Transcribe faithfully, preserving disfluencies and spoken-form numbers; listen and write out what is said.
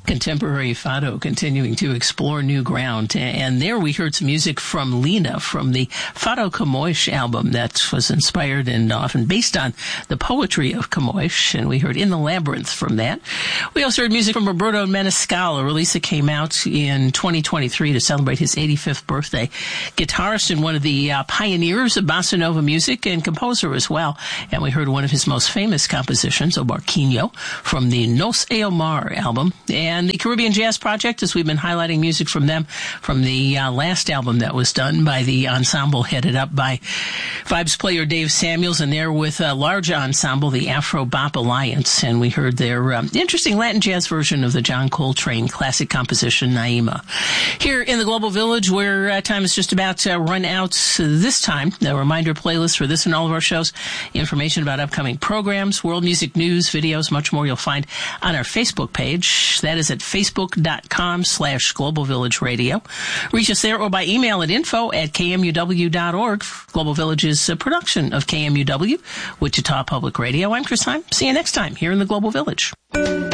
Contemporary Fado continuing to explore new ground. And there we heard some music from Lena from the Fado Camões album that was inspired and often based on the poetry of Camões. And we heard In the Labyrinth from that. We also heard music from Roberto Menescal, a release that came out in twenty twenty-three to celebrate his eighty-fifth birthday. Guitarist and one of the uh, pioneers of bossa nova music and composer as well. And we heard one of his most famous compositions, O Barquinho, from the Nos Eomar album. And the Caribbean Jazz Project, as we've been highlighting music from them, from the uh, last album that was done by the ensemble headed up by Vibes player Dave Samuels, and there with a large ensemble, the Afro Bop Alliance. And we heard their um, interesting Latin jazz version of the John Coltrane classic composition, Naima. Here in the Global Village, where uh, time is just about to run out this time, a reminder playlist for this and all of our shows, information about upcoming programs, world music news, videos, much more you'll find on our Facebook page. That is at facebook.com slash Global Village Radio. Reach us there or by email at info at kmuw.org. Global Village is a production of K M U W, Wichita Public Radio. I'm Chris Heim. See you next time here in the Global Village.